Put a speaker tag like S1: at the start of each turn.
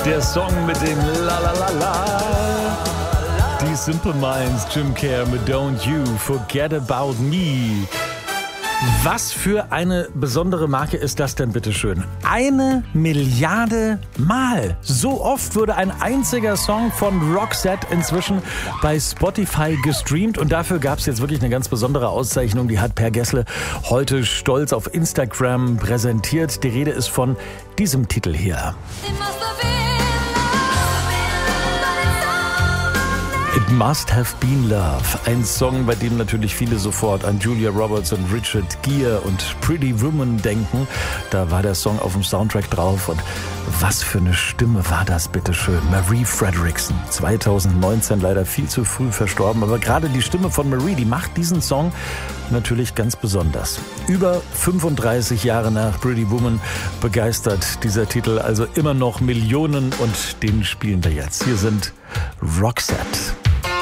S1: Der Song mit dem La La La La. Die Simple Minds, Jim Kerr mit Don't You Forget About Me. Was für eine besondere Marke ist das denn, bitteschön? 1 Milliarde Mal. So oft wurde ein einziger Song von Roxette inzwischen bei Spotify gestreamt. Und dafür gab es jetzt wirklich eine ganz besondere Auszeichnung. Die hat Per Gessle heute stolz auf Instagram präsentiert. Die Rede ist von diesem Titel hier. It Must Have Been Love. Ein Song, bei dem natürlich viele sofort an Julia Roberts und Richard Gere und Pretty Woman denken. Da war der Song auf dem Soundtrack drauf. Und was für eine Stimme war das, bitteschön. Marie Frederickson, 2019 leider viel zu früh verstorben. Aber gerade die Stimme von Marie, die macht diesen Song natürlich ganz besonders. Über 35 Jahre nach Pretty Woman begeistert dieser Titel also immer noch Millionen und den spielen wir jetzt. Hier sind Roxette.